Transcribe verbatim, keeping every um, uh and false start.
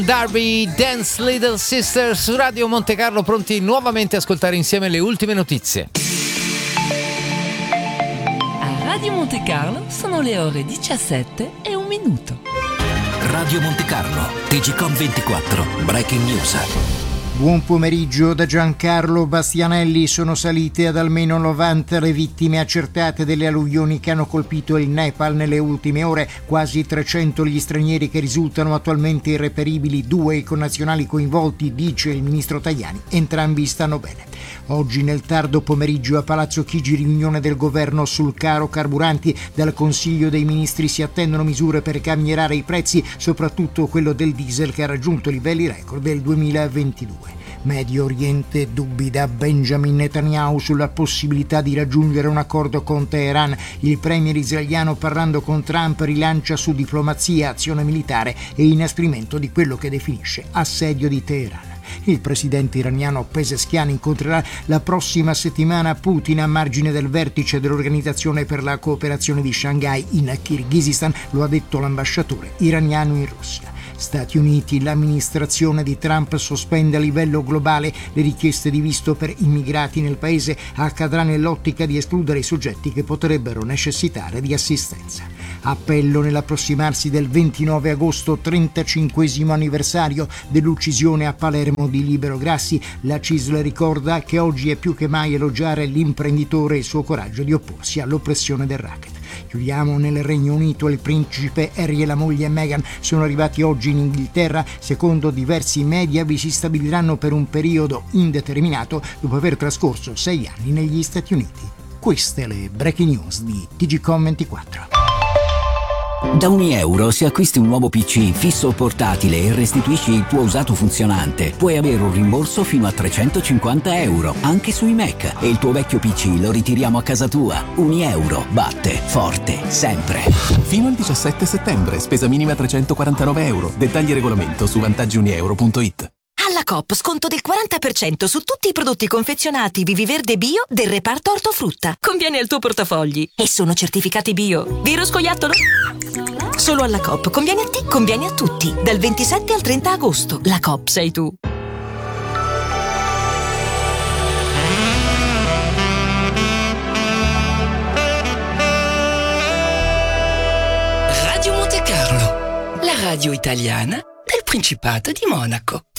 Darby, Dance Little Sister su Radio Monte Carlo, pronti nuovamente a ascoltare insieme le ultime notizie. A Radio Monte Carlo sono le ore diciassette e un minuto. Radio Monte Carlo, T G Com ventiquattro, Breaking News. Buon pomeriggio da Giancarlo Bastianelli. Sono salite ad almeno novanta le vittime accertate delle alluvioni che hanno colpito il Nepal nelle ultime ore. Quasi trecento gli stranieri che risultano attualmente irreperibili, due i connazionali coinvolti, dice il ministro Tajani. Entrambi stanno bene. Oggi nel tardo pomeriggio a Palazzo Chigi riunione del governo sul caro carburanti. Dal Consiglio dei Ministri si attendono misure per calmierare i prezzi, soprattutto quello del diesel che ha raggiunto livelli record del duemilaventidue. Medio Oriente, dubbi da Benjamin Netanyahu sulla possibilità di raggiungere un accordo con Teheran. Il premier israeliano, parlando con Trump, rilancia su diplomazia, azione militare e inasprimento di quello che definisce assedio di Teheran. Il presidente iraniano Pezeshkian incontrerà la prossima settimana Putin a margine del vertice dell'Organizzazione per la Cooperazione di Shanghai in Kirghizistan, lo ha detto l'ambasciatore iraniano in Russia. Stati Uniti, l'amministrazione di Trump sospende a livello globale le richieste di visto per immigrati nel paese. Accadrà nell'ottica di escludere i soggetti che potrebbero necessitare di assistenza. Appello nell'approssimarsi del ventinove agosto, trentacinquesimo anniversario dell'uccisione a Palermo di Libero Grassi. La C I S L ricorda che oggi è più che mai elogiare l'imprenditore e il suo coraggio di opporsi all'oppressione del racket. Chiudiamo nel Regno Unito. Il principe Harry e la moglie Meghan sono arrivati oggi in Inghilterra. Secondo diversi media vi si stabiliranno per un periodo indeterminato dopo aver trascorso sei anni negli Stati Uniti. Queste le breaking news di T G Com ventiquattro. Da Unieuro, se acquisti un nuovo P C fisso o portatile e restituisci il tuo usato funzionante, puoi avere un rimborso fino a trecentocinquanta euro, anche sui Mac, e il tuo vecchio P C lo ritiriamo a casa tua. Unieuro batte forte sempre. Fino al diciassette settembre, spesa minima trecentoquarantanove euro. Dettagli e regolamento su vantaggi unieuro punto it. Alla Coop sconto del quaranta per cento su tutti i prodotti confezionati Viviverde Bio del reparto ortofrutta. Conviene al tuo portafogli e sono certificati bio. Vero scoiattolo? Solo alla Coop. Conviene a te, conviene a tutti. Dal ventisette al trenta agosto. La Coop sei tu. Radio Monte Carlo, la radio italiana del Principato di Monaco.